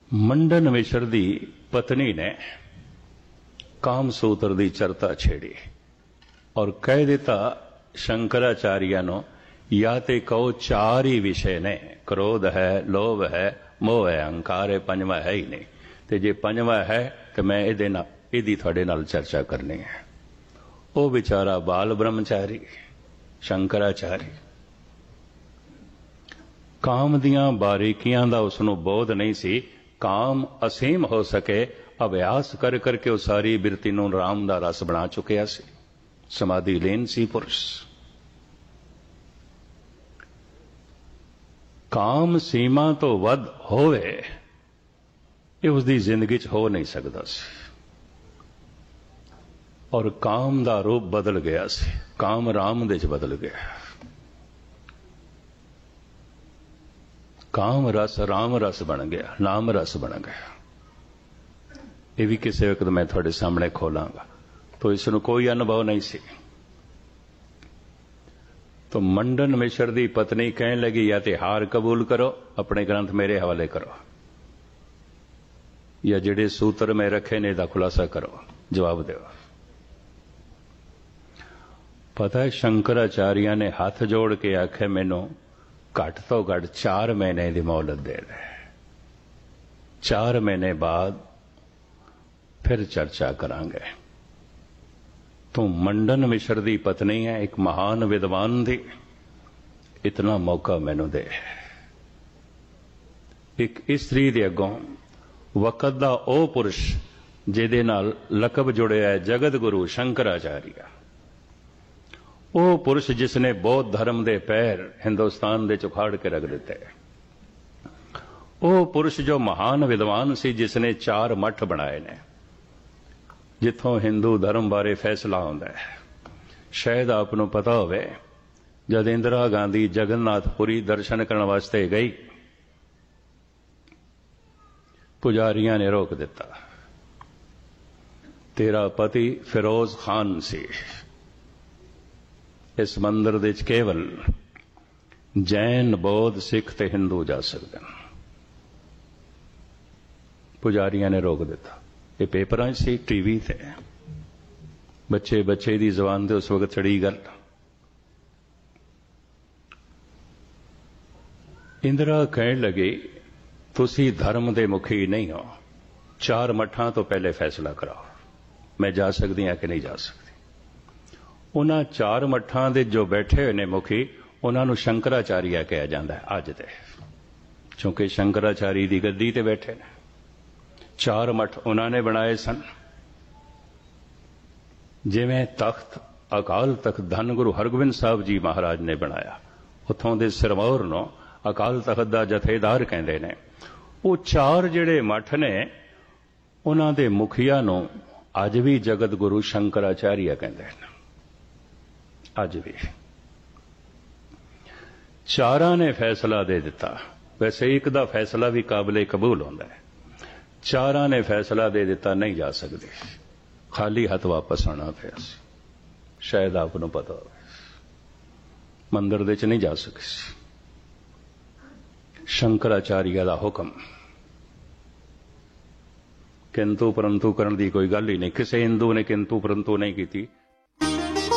मंडन मिश्र दी पत्नी ने कामसूत्र दी चर्चा छेड़ी और कह दिता शंकराचार्य नो या ते कहो चार ही विषय ने, क्रोध है, लोभ है, मोह है, अहंकार है, पंजवा है ही नहीं। तो जे पंजवा है तो मैं इहदी तुहाडे नाल चर्चा करनी है। वो बेचारा बाल ब्रह्मचारी शंकराचार्य काम दियां बारीकियां दा उसनूं बोध नहीं सी। काम असीम हो सके अभ्यास कर करके उस सारी बिरती नूं राम दा रस बना चुकिया सी। समाधि लीन सी पुरुष। काम सीमा तो वध होवे ये उसकी जिंदगी च हो नहीं सकता सी। और काम दा रूप बदल गया सी। काम राम दे च बदल गया। काम रस राम रस बन गया, नाम रस बन गया। ये भी किसी वक्त मैं थोड़े सामने खोलांगा। तो इसनूं कोई अनुभव नहीं सी। तो मंडन मिश्र दी पत्नी कहने लगी या ते हार कबूल करो, अपने ग्रंथ मेरे हवाले करो, या जिहड़े सूत्र में रखे ने दा खुलासा करो, जवाब दो। पता है शंकराचार्य ने हाथ जोड़ के आखे मैनू घट तो घट 4 महीने की मोहलत दे रहे। 4 महीने बाद फिर चर्चा करांगे। तू मंडन मिश्र दी पत्नी है, एक महान विद्वान दी, इतना मौका मैनू दे। एक स्त्री दे अगों वक़्त दा ओ पुरुष जिहदे नाल लकब जुड़िया है जगत गुरु शंकराचार्य, वो पुरुष जिसने बौद्ध धर्म के पैर हिंदुस्तान दे चुखाड़ के रख दिते, वो पुरुष जो महान विद्वान सी जिसने 4 मठ बनाए ने जिथों हिंदू धर्म बारे फैसला होंदा है। शायद आपनों पता होवे जब इंदिरा गांधी जगन्नाथपुरी दर्शन करने वास्ते गई, पुजारियां ने रोक दिता। तेरा पति फिरोज खान सी, इस मंदिर दे केवल जैन बौद्ध सिख ते हिंदू जा सकते हैं। पुजारियां ने रोक दिता। ये पेपर से टीवी थे, बच्चे बच्चे की जबान से उस वक्त चढ़ी गल। इंदिरा कहने लगी तुसी धर्म के मुखी नहीं हो, 4 मठां तो पहले फैसला कराओ मैं जा सकती हाँ कि नहीं जा सकती। उन्हां 4 मठां दे जो बैठे हुए ने मुखी उन्होंने शंकराचार्य कहा जाता है अज दे, क्योंकि शंकराचार्य की गद्दी ते बैठे ने। 4 मठ उन्होंने बनाए सन। जिवें तख्त अकाल तख्त धन गुरु हरगोबिंद साहब जी महाराज ने बनाया, उतों के सिरमौर नो अकाल तख्त का जथेदार कहते हैं। वो 4 जिहड़े मठ ने उन्हां दे मुखिया नूं अज भी जगत गुरु शंकराचार्य कहते हैं। अज भी 4 ने फैसला दे दिता। वैसे एक दा फैसला भी काबिले कबूल होता है। 4 ने फैसला दे दिता नहीं जा सकते, खाली हाथ वापस आना पिया। शायद आपको पता हो मंदिर दे च नहीं जा सके। शंकराचार्य का हुक्म, किंतु परंतु करने की कोई गल ही नहीं। किसी हिंदू ने किंतु परंतु नहीं की।